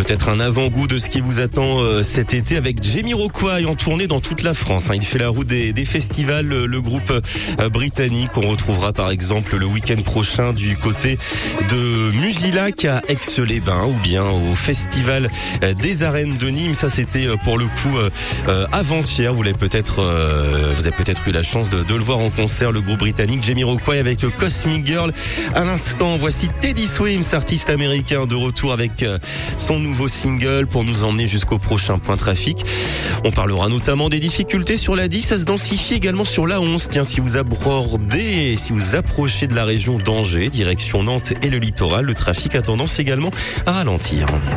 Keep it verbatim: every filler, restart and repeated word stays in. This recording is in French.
peut-être un avant-goût de ce qui vous attend euh, cet été avec Jamiroquai en tournée dans toute la France. Hein. Il fait la route des, des festivals, le, le groupe euh, britannique. On retrouvera par exemple le week-end prochain du côté de Musilac à Aix-les-Bains ou bien au festival des Arènes de Nîmes. Ça c'était pour le coup euh, avant-hier. Vous l'avez peut-être, euh, vous avez peut-être eu la chance de, de le voir en concert, le groupe britannique Jamiroquai avec Cosmic Girl. À l'instant, voici Teddy Swims, artiste américain de retour avec son nouveau single pour nous emmener jusqu'au prochain point trafic. On parlera notamment des difficultés sur la dix, ça se densifie également sur la onze. Tiens, si vous abordez, si vous approchez de la région d'Angers, direction Nantes et le littoral, le trafic a tendance également à ralentir.